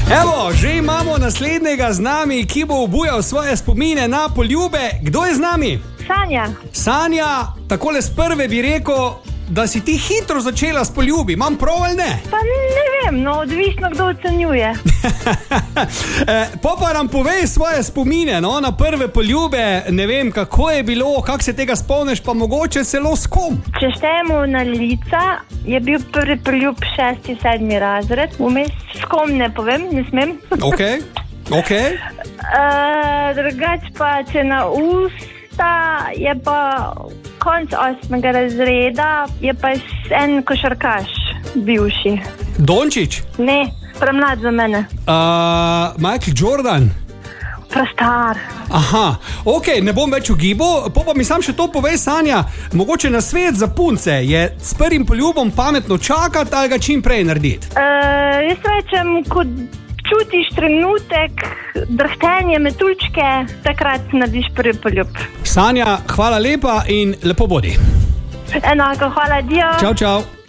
Evo, že imamo naslednjega z nami, ki bo obujal svoje spomine na poljube. Kdo je z nami? Sanja. Sanja, takole z prve bi rekel, da si ti hitro začela s poljubi. Imam prav ali ne? Pa ne vem, no, odvisno kdo ocenjuje. Pa nam povej svoje spomine, no, na prve poljube. Ne vem, kako je bilo, kako se tega spomniš, pa mogoče celo s kom. Če štejemo na lica, je bil prvi poljub 6., 7. razred. Vmes s kom ne povem, ne smem. Ok. Drugač pa, če na usta, je pa konc 8. razreda, je pa en košarkaš bivši. Dončić? Ne, premlad za mene. Michael Jordan? Prestar. Aha, ok, ne bom več ugibal. Pa mi sam še to povej, Sanja, mogoče na svet za punce je s prvim poljubom pametno čakati ali ga čim prej narediti? Jaz rečem, ko čutiš trenutek, drhtenje, metuljčke, takrat narediš prvi poljub. Sanja, hvala lepa in lepo bodi. Enako, hvala, dio. Čau.